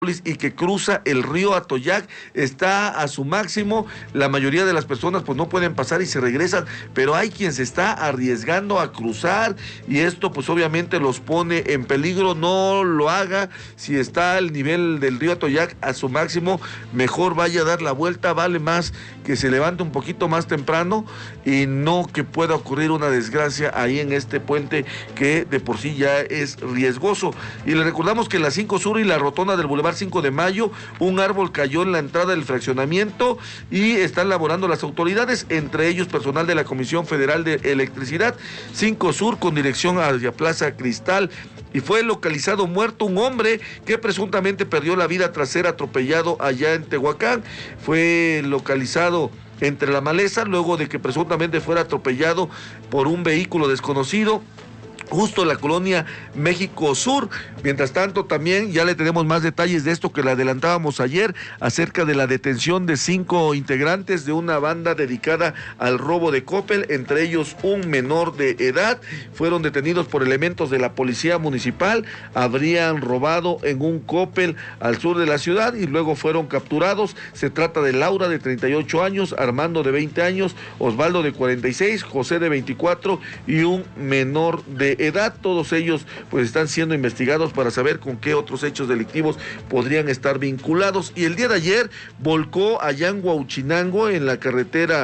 y que cruza el río Atoyac está a su máximo. La mayoría de las personas pues no pueden pasar y se regresan, pero hay quien se está arriesgando a cruzar y esto pues obviamente los pone en peligro. No lo haga. Si está el nivel del río Atoyac a su máximo, mejor vaya a dar la vuelta. Vale más que se levante un poquito más temprano y no que pueda ocurrir una desgracia ahí en este puente que de por sí ya es riesgoso. Y le recordamos que la 5 Sur y la rotonda del Boulevard 5 de Mayo, un árbol cayó en la entrada del fraccionamiento y están laborando las autoridades, entre ellos personal de la Comisión Federal de Electricidad. 5 Sur con dirección hacia Plaza Cristal. Y fue localizado muerto un hombre que presuntamente perdió la vida tras ser atropellado allá en Tehuacán. Fue localizado entre la maleza luego de que presuntamente fuera atropellado por un vehículo desconocido justo en la colonia México Sur. Mientras tanto, también ya le tenemos más detalles de esto que le adelantábamos ayer acerca de la detención de 5 integrantes de una banda dedicada al robo de Coppel, entre ellos un menor de edad. Fueron detenidos por elementos de la policía municipal, habrían robado en un Coppel al sur de la ciudad y luego fueron capturados. Se trata de Laura, de 38 años, Armando, de 20 años, Osvaldo, de 46, José, de 24 y un menor de edad. Todos ellos pues están siendo investigados para saber con qué otros hechos delictivos podrían estar vinculados. Y el día de ayer volcó allá en Huauchinango, en la carretera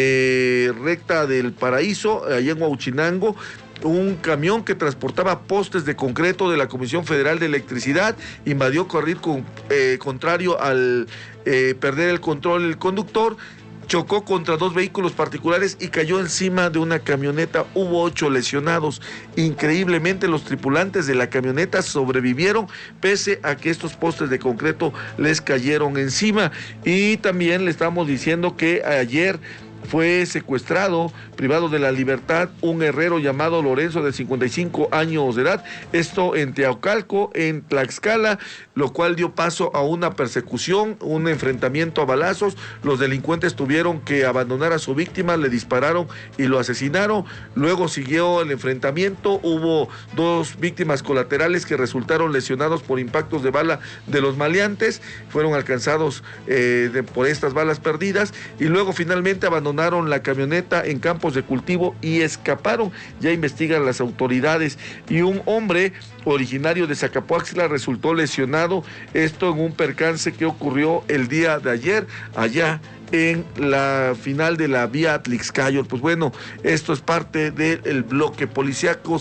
recta del Paraíso, allá en Huauchinango, un camión que transportaba postes de concreto de la Comisión Federal de Electricidad, invadió carril contrario al perder el control el conductor, chocó contra 2 vehículos particulares y cayó encima de una camioneta. Hubo 8 lesionados. Increíblemente, los tripulantes de la camioneta sobrevivieron pese a que estos postes de concreto les cayeron encima. Y también le estamos diciendo que ayer fue secuestrado, privado de la libertad, un herrero llamado Lorenzo, de 55 años de edad, esto en Teocalco, en Tlaxcala, lo cual dio paso a una persecución, un enfrentamiento a balazos. Los delincuentes tuvieron que abandonar a su víctima, le dispararon y lo asesinaron. Luego siguió el enfrentamiento, hubo 2 víctimas colaterales que resultaron lesionados por impactos de bala de los maleantes, fueron alcanzados por estas balas perdidas y luego finalmente abandonaron la camioneta en campos de cultivo y escaparon. Ya investigan las autoridades. Y un hombre originario de Zacapoaxtla resultó lesionado, esto en un percance que ocurrió el día de ayer allá en la final de la vía Atlixcáyotl. Pues bueno, esto es parte del bloque policíaco.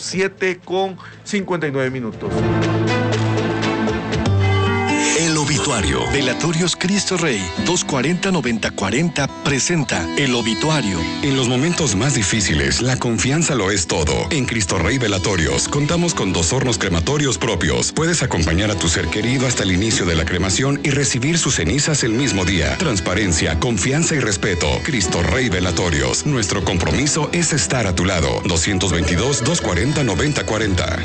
7:59. El Obituario. Velatorios Cristo Rey 240-9040 presenta El Obituario. En los momentos más difíciles, la confianza lo es todo. En Cristo Rey Velatorios contamos con 2 hornos crematorios propios. Puedes acompañar a tu ser querido hasta el inicio de la cremación y recibir sus cenizas el mismo día. Transparencia, confianza y respeto. Cristo Rey Velatorios. Nuestro compromiso es estar a tu lado. 222-240-9040.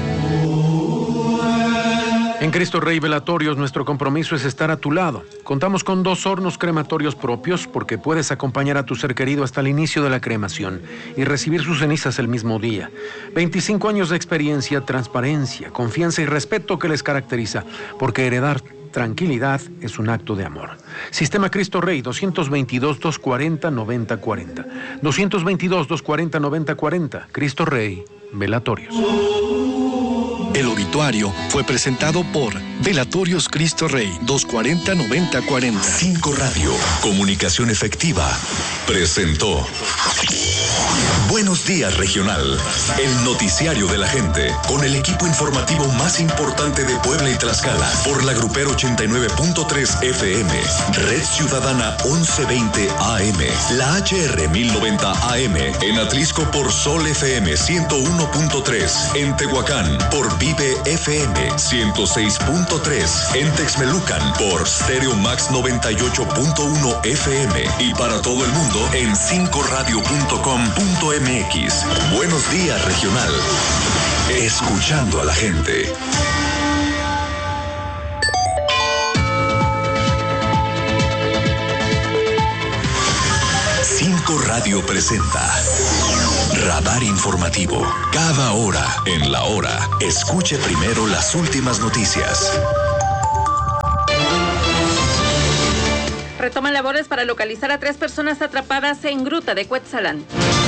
En Cristo Rey Velatorios, nuestro compromiso es estar a tu lado. Contamos con 2 hornos crematorios propios porque puedes acompañar a tu ser querido hasta el inicio de la cremación y recibir sus cenizas el mismo día. 25 años de experiencia, transparencia, confianza y respeto que les caracteriza, porque heredar tranquilidad es un acto de amor. Sistema Cristo Rey, 222-240-9040. 222-240-9040. Cristo Rey Velatorios. El Obituario fue presentado por Velatorios Cristo Rey 240-9040. 5 Radio, comunicación efectiva, presentó Buenos Días Regional, el noticiario de la gente, con el equipo informativo más importante de Puebla y Tlaxcala, por la Grupero 89.3 FM, Red Ciudadana 1120 AM, la HR 1090 AM, en Atlisco por Sol FM 101.3, en Tehuacán por Vive FM 106.3, en Texmelucan por Stereo Max 98.1 FM y para todo el mundo en 5radio.com.mx. Buenos Días Regional. Escuchando a la gente. 5 Radio presenta Radar Informativo. Cada hora, en la hora, escuche primero las últimas noticias. Retoman labores para localizar a 3 personas atrapadas en gruta de Cuetzalan.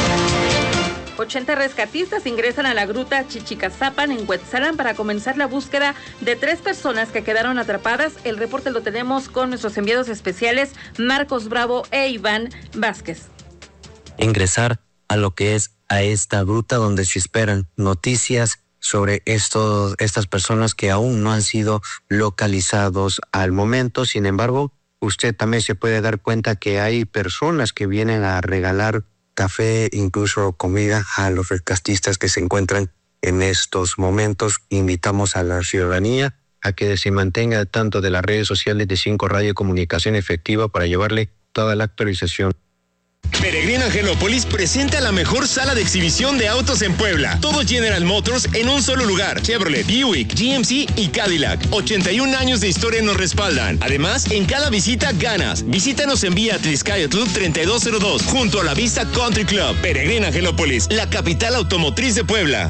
80 rescatistas ingresan a la gruta Chichicazapan en Cuetzalan para comenzar la búsqueda de 3 personas que quedaron atrapadas. El reporte lo tenemos con nuestros enviados especiales Marcos Bravo e Iván Vázquez. Ingresar a lo que es a esta gruta donde se esperan noticias sobre estas personas que aún no han sido localizados al momento. Sin embargo, usted también se puede dar cuenta que hay personas que vienen a regalar café, incluso comida a los rescatistas que se encuentran en estos momentos. Invitamos a la ciudadanía a que se mantenga al tanto de las redes sociales de 5 Radio Comunicación Efectiva para llevarle toda la actualización. Peregrina Angelópolis presenta la mejor sala de exhibición de autos en Puebla. Todo General Motors en un solo lugar. Chevrolet, Buick, GMC y Cadillac. 81 años de historia nos respaldan. Además, en cada visita ganas. Visítanos en vía Tliscayotl 3202, junto a la Vista Country Club. Peregrina Angelópolis, la capital automotriz de Puebla.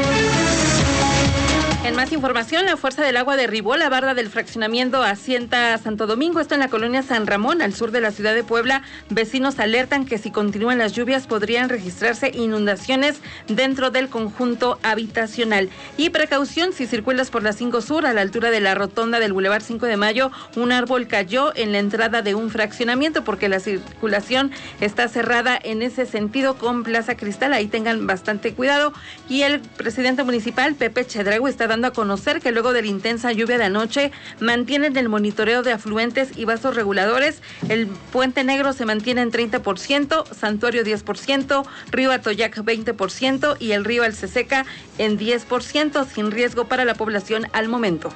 En más información, la Fuerza del Agua derribó la barda del fraccionamiento Hacienda Santo Domingo, esto en la colonia San Ramón, al sur de la ciudad de Puebla. Vecinos alertan que si continúan las lluvias podrían registrarse inundaciones dentro del conjunto habitacional. Y precaución, si circulas por la 5 Sur, a la altura de la rotonda del Boulevard 5 de Mayo, un árbol cayó en la entrada de un fraccionamiento porque la circulación está cerrada en ese sentido con Plaza Cristal. Ahí tengan bastante cuidado. Y el presidente municipal, Pepe Chedraui, está dando a conocer que luego de la intensa lluvia de anoche mantienen el monitoreo de afluentes y vasos reguladores. El Puente Negro se mantiene en 30%, Santuario 10%, Río Atoyac 20% y el río Alceseca en 10%, sin riesgo para la población al momento.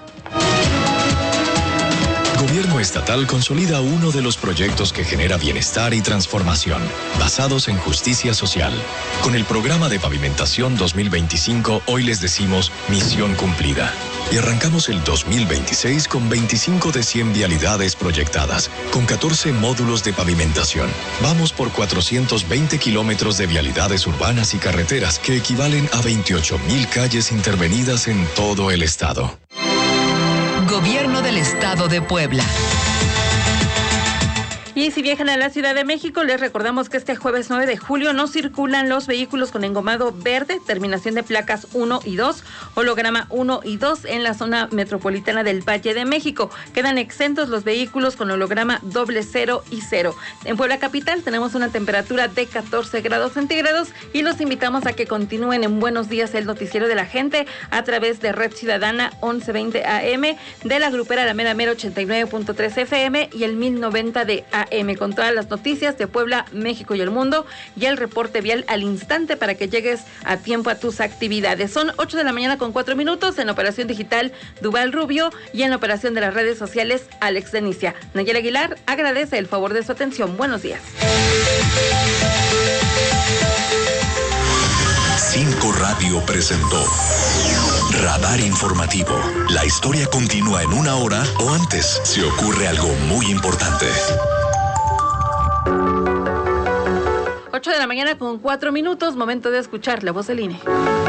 Gobierno estatal consolida uno de los proyectos que genera bienestar y transformación, basados en justicia social. Con el programa de pavimentación 2025, hoy les decimos misión cumplida. Y arrancamos el 2026 con 25 de 100 vialidades proyectadas, con 14 módulos de pavimentación. Vamos por 420 kilómetros de vialidades urbanas y carreteras, que equivalen a 28,000 calles intervenidas en todo el estado. Gobierno del Estado de Puebla. Y si viajan a la Ciudad de México, les recordamos que este jueves 9 de julio no circulan los vehículos con engomado verde, terminación de placas 1 y 2, holograma 1 y 2 en la zona metropolitana del Valle de México. Quedan exentos los vehículos con holograma 00 y 0. En Puebla Capital tenemos una temperatura de 14 grados centígrados y los invitamos a que continúen en Buenos Días, el noticiero de la gente, a través de Red Ciudadana 1120 AM, de la grupera La Mera Mera 89.3 FM y el 1090 de AM, con todas las noticias de Puebla, México y el mundo, y el reporte vial al instante para que llegues a tiempo a tus actividades. Son 8 de la mañana con 4 minutos, en operación digital Duval Rubio y en la operación de las redes sociales Alex Denicia. Nayel Aguilar agradece el favor de su atención. Buenos días. 5 Radio presentó Radar Informativo. La historia continúa en 1 hora o antes, si ocurre algo muy importante. 8 de la mañana con 4 minutos, momento de escuchar la voz del INE.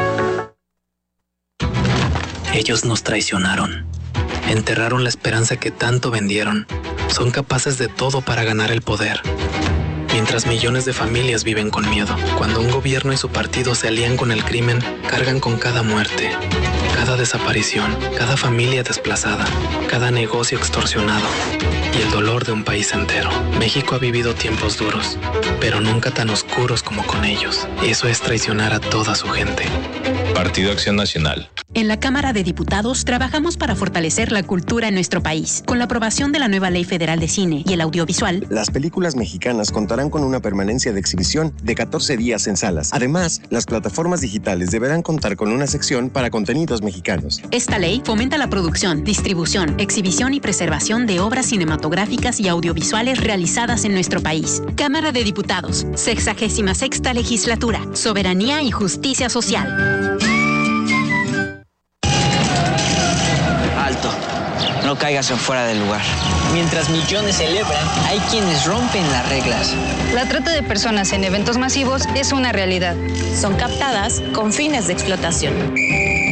Ellos nos traicionaron. Enterraron la esperanza que tanto vendieron. Son capaces de todo para ganar el poder. Mientras millones de familias viven con miedo. Cuando un gobierno y su partido se alían con el crimen, cargan con cada muerte, cada desaparición, cada familia desplazada, cada negocio extorsionado y el dolor de un país entero. México ha vivido tiempos duros, pero nunca tan oscuros como con ellos. Eso es traicionar a toda su gente. Partido Acción Nacional. En la Cámara de Diputados trabajamos para fortalecer la cultura en nuestro país. Con la aprobación de la nueva Ley Federal de Cine y el Audiovisual, las películas mexicanas contarán con una permanencia de exhibición de 14 días en salas. Además, las plataformas digitales deberán contar con una sección para contenidos mexicanos. Esta ley fomenta la producción, distribución, exhibición y preservación de obras cinematográficas y audiovisuales realizadas en nuestro país. Cámara de Diputados, 66ª Legislatura, Soberanía y Justicia Social. Alto, no caigas en fuera del lugar. Mientras millones celebran, hay quienes rompen las reglas. La trata de personas en eventos masivos es una realidad. Son captadas con fines de explotación.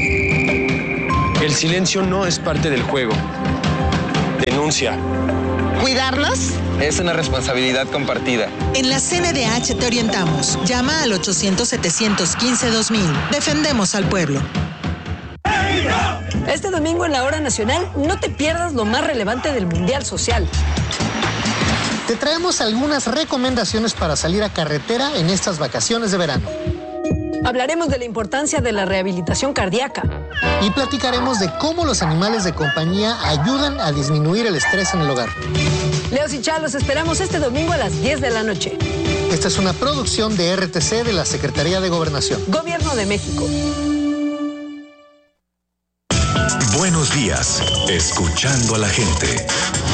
El silencio no es parte del juego. Denuncia. ¿Cuidarlos? Es una responsabilidad compartida. En la CNDH te orientamos. Llama al 800-715-2000. Defendemos al pueblo. Este domingo en la Hora Nacional no te pierdas lo más relevante del Mundial Social. Te traemos algunas recomendaciones para salir a carretera en estas vacaciones de verano. Hablaremos de la importancia de la rehabilitación cardíaca. Y platicaremos de cómo los animales de compañía ayudan a disminuir el estrés en el hogar. Leos y Chá, los esperamos este domingo a las 10 de la noche. Esta es una producción de RTC de la Secretaría de Gobernación. Gobierno de México. Buenos días, escuchando a la gente.